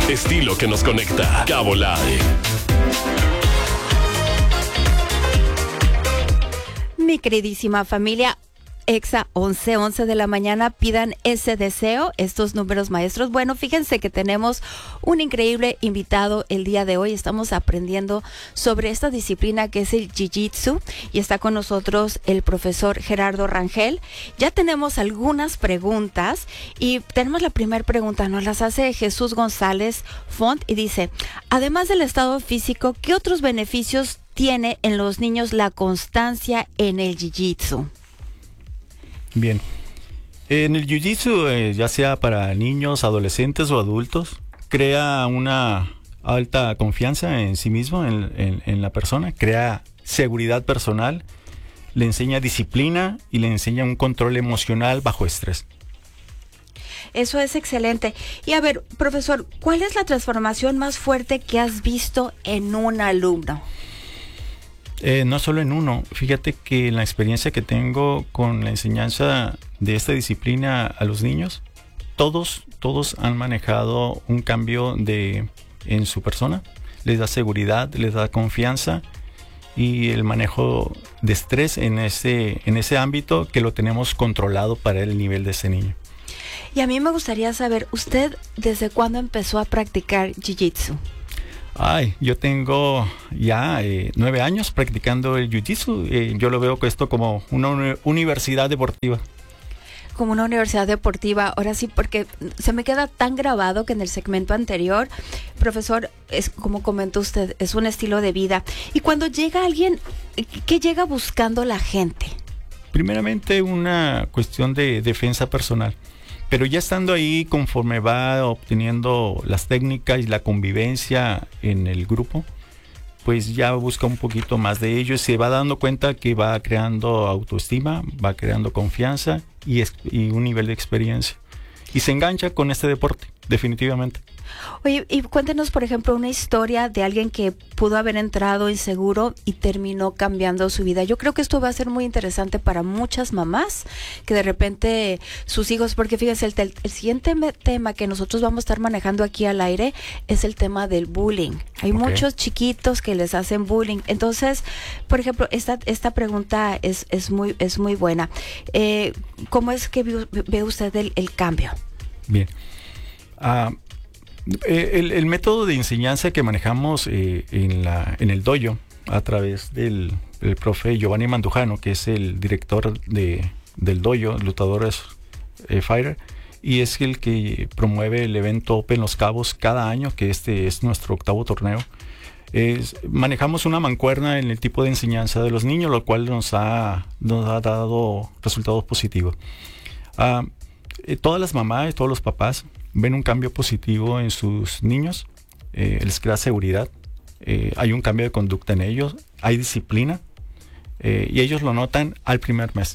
Estilo que nos conecta. Cabo Live. Mi queridísima familia, Exa 11:11 de la mañana, pidan ese deseo, estos números maestros. Bueno, fíjense que tenemos un increíble invitado el día de hoy. Estamos aprendiendo sobre esta disciplina que es el Jiu-Jitsu y está con nosotros el profesor Gerardo Rangel. Ya tenemos algunas preguntas y tenemos la primera pregunta, nos las hace Jesús González Font y dice, además del estado físico, ¿qué otros beneficios tiene en los niños la constancia en el Jiu-Jitsu? Bien, en el Jiu-Jitsu, ya sea para niños, adolescentes o adultos, crea una alta confianza en sí mismo, en la persona, crea seguridad personal, le enseña disciplina y le enseña un control emocional bajo estrés. Eso es excelente. Y a ver, profesor, ¿cuál es la transformación más fuerte que has visto en un alumno? No solo en uno, fíjate que la experiencia que tengo con la enseñanza de esta disciplina a los niños, todos han manejado un cambio en su persona, les da seguridad, les da confianza y el manejo de estrés en ese ámbito que lo tenemos controlado para el nivel de ese niño. Y a mí me gustaría saber, ¿usted desde cuándo empezó a practicar Jiu-Jitsu? Yo tengo ya 9 años practicando el Jiu-Jitsu. Yo lo veo esto como una universidad deportiva. Como una universidad deportiva, ahora sí, porque se me queda tan grabado que en el segmento anterior, profesor, es como comentó usted, es un estilo de vida. Y cuando llega alguien, ¿qué llega buscando la gente? Primeramente una cuestión de defensa personal. Pero ya estando ahí, conforme va obteniendo las técnicas y la convivencia en el grupo, pues ya busca un poquito más de ello y se va dando cuenta que va creando autoestima, va creando confianza y un nivel de experiencia. Y se engancha con este deporte, definitivamente. Oye, y cuéntenos, por ejemplo, una historia de alguien que pudo haber entrado inseguro y terminó cambiando su vida. Yo creo que esto va a ser muy interesante para muchas mamás que de repente sus hijos, porque fíjense, el siguiente tema que nosotros vamos a estar manejando aquí al aire es el tema del bullying. Hay muchos chiquitos que les hacen bullying. Entonces, por ejemplo, esta pregunta es muy buena. ¿Cómo es que ve usted el cambio? Bien. El método de enseñanza que manejamos en el dojo a través del profe Giovanni Mandujano, que es el director del dojo, Lutadores Fighter, y es el que promueve el evento Open Los Cabos cada año, que este es nuestro 8º torneo. Manejamos una mancuerna en el tipo de enseñanza de los niños, lo cual nos ha dado resultados positivos. Todas las mamás y todos los papás ven un cambio positivo en sus niños, les crea seguridad, hay un cambio de conducta en ellos, hay disciplina, y ellos lo notan al primer mes.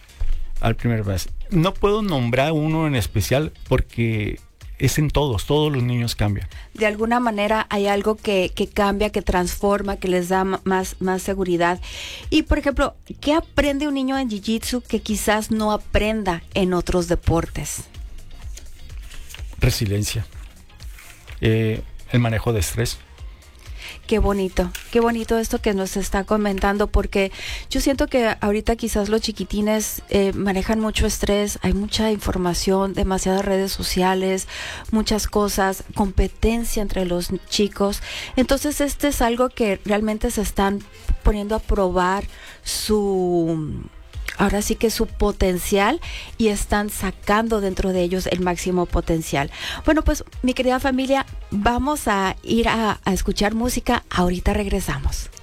No puedo nombrar uno en especial porque es en todos los niños cambian. De alguna manera hay algo que cambia, que transforma, que les da más seguridad. Y por ejemplo, ¿qué aprende un niño en Jiu-Jitsu que quizás no aprenda en otros deportes? Resiliencia, el manejo de estrés. Qué bonito esto que nos está comentando, porque yo siento que ahorita quizás los chiquitines manejan mucho estrés, hay mucha información, demasiadas redes sociales, muchas cosas, competencia entre los chicos. Entonces este es algo que realmente se están poniendo a probar ahora sí que su potencial y están sacando dentro de ellos el máximo potencial. Bueno, pues mi querida familia, vamos a ir a escuchar música. Ahorita regresamos.